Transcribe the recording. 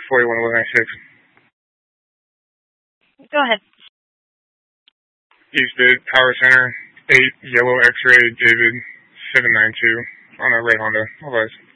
Go ahead. East Bid, Power Center, 8, Yellow X-Ray, David, 792, on a red Honda. All right.